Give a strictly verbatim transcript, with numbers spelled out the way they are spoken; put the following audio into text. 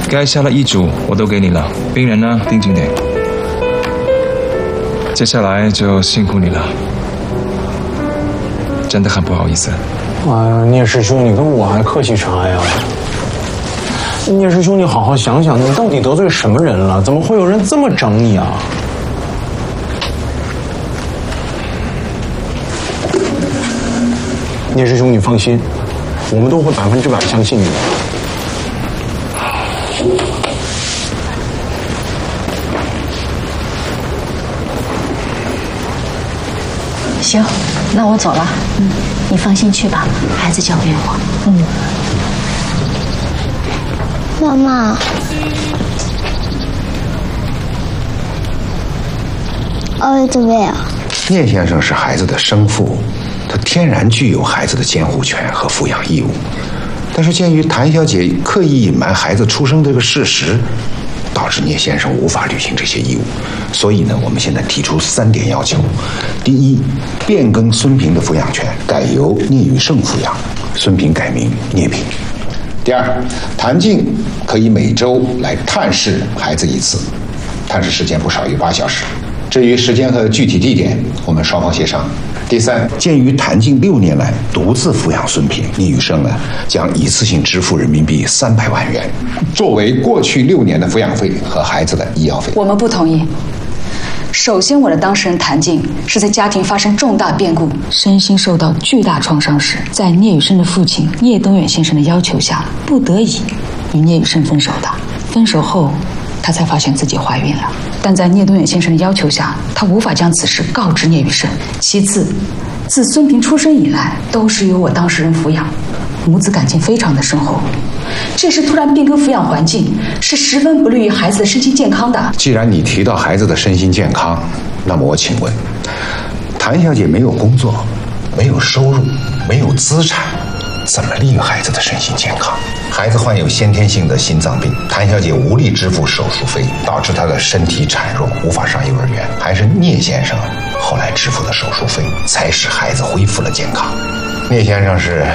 该下的医嘱我都给你了，病人呢定静点。接下来就辛苦你了，真的很不好意思。 哎呀，聂师兄，你跟我还客气啥呀？聂师兄，你好好想想，你到底得罪什么人了？怎么会有人这么整你啊？聂师兄，你放心，我们都会百分之百相信你的。 行，那我走了。嗯，你放心去吧，孩子交给我。嗯。 妈妈，儿子喂啊。 聂先生是孩子的生父，他天然具有孩子的监护权和抚养义务。但是鉴于谭小姐刻意隐瞒孩子出生这个事实，导致聂先生无法履行这些义务。所以呢，我们现在提出三点要求：第一，变更孙平的抚养权，改由聂宇胜抚养，孙平改名聂平。第二，谭静可以每周来探视孩子一次，探视时间不少于八小时。至于时间和具体地点，我们双方协商。第三，鉴于谭静六年来独自抚养孙平，聂宇胜呢将一次性支付人民币三百万元，作为过去六年的抚养费和孩子的医药费。 我们不同意。首先，我的当事人谭静是在家庭发生重大变故、身心受到巨大创伤时，在聂宇胜的父亲聂东远先生的要求下，不得已与聂宇胜分手的。分手后，她才发现自己怀孕了，但在聂东远先生的要求下，她无法将此事告知聂宇胜。其次，自孙平出生以来，都是由我当事人抚养，母子感情非常的深厚。这时突然变更抚养环境，是十分不利于孩子的身心健康的。 既然你提到孩子的身心健康，那么我请问，谭小姐没有工作，没有收入，没有资产，怎么利于孩子的身心健康？孩子患有先天性的心脏病，谭小姐无力支付手术费，导致她的身体孱弱，无法上幼儿园。还是聂先生后来支付的手术费，才使孩子恢复了健康。聂先生是